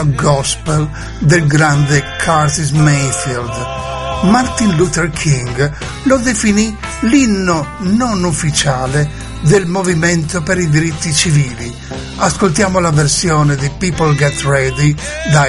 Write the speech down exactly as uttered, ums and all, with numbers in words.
gospel del grande Curtis Mayfield. Martin Luther King lo definì l'inno non ufficiale del movimento per i diritti civili. Ascoltiamo la versione di People Get Ready dai